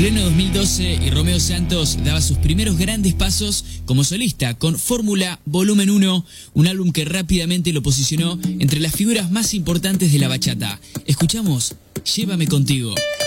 Pleno 2012 y Romeo Santos daba sus primeros grandes pasos como solista con Fórmula Volumen 1, un álbum que rápidamente lo posicionó entre las figuras más importantes de la bachata. Escuchamos Llévame contigo.